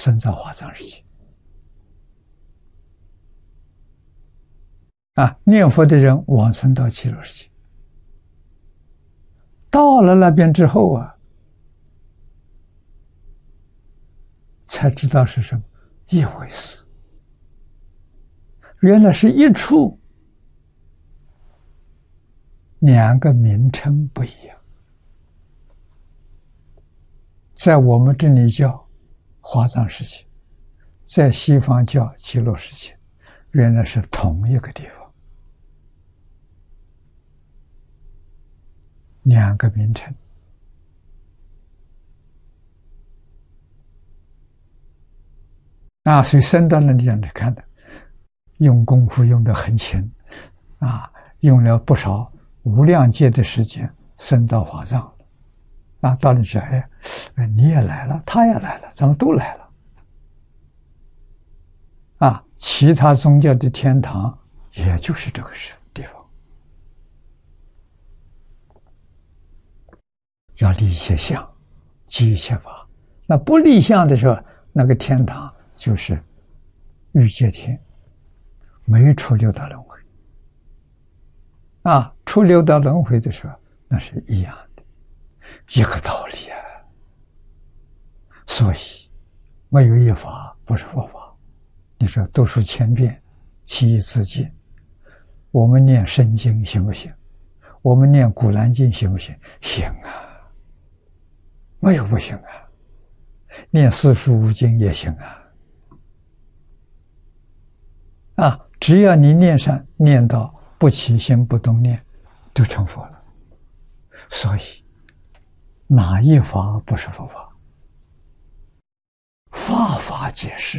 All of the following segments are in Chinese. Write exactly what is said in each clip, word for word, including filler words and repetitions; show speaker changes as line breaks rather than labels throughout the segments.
生在华藏世界。啊，念佛的人往生到极乐世界，到了那边之后啊，才知道是什么一回事。原来是一处，两个名称不一样。在我们这里叫华藏世界，在西方叫极乐世界，原来是同一个地方，两个名称。啊，所以升到那里让你看的，用功夫用得很勤，啊，用了不少无量劫的时间升到华藏了。啊，到那去，哎，你也来了，他也来了，咱们都来了。啊，其他宗教的天堂也就是这个是地方。要立一些相，积一切法。那不立相的时候，那个天堂就是欲界天，没出六道轮回。啊，出六道轮回的时候，那是一样的，一个道理啊。所以，没有一法不是佛法。你说读书千遍，其义自见。我们念圣经行不行？我们念古兰经行不行？行啊，没有不行啊。念四书五经也行啊。啊，只要你念上，念到不起心不动念，就成佛了。所以，哪一法不是佛法？法法皆是。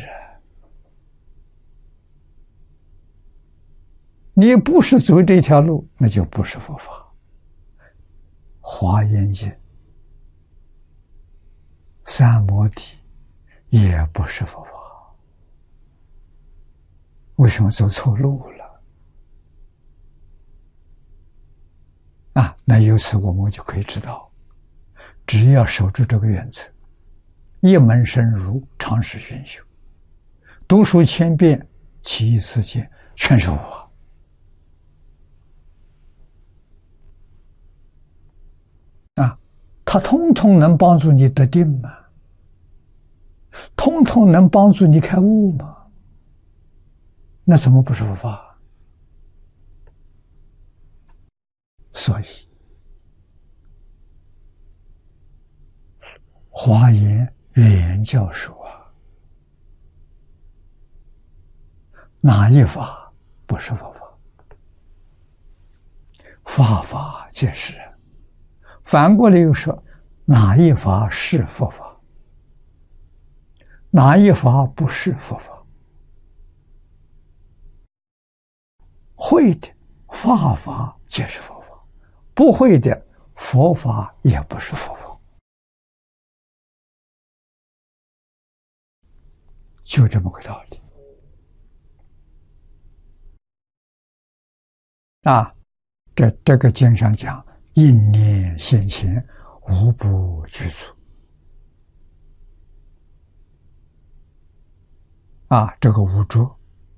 你不是走这条路，那就不是佛法。华严经、三摩地也不是佛法。为什么走错路了？啊，那由此我们就可以知道，只要守住这个原则，一门深入，长时熏修，读书千遍，其义自见，全是佛法。啊，它通通能帮助你得定吗？通通能帮助你开悟吗？那怎么不是佛法？所以，华严原教授啊，哪一法不是佛法？法法皆是。反过来又说，哪一法是佛法？哪一法不是佛法？会的法法皆是佛法，不会的佛法也不是佛法，就这么个道理。啊，这这个经上讲，应念现前，无不具足。啊，这个无着，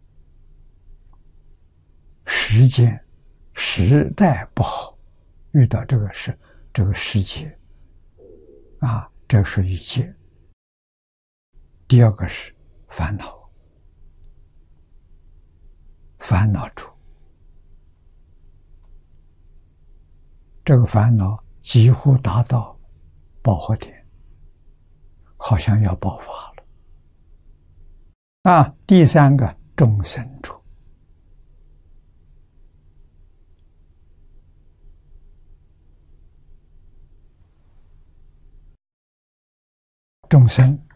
时间、时代不好，遇到这个事，这个世界，啊，这属于劫。第二个是烦恼，烦恼住。这个烦恼几乎达到爆火点，好像要爆发了。啊，第三个众生住。众生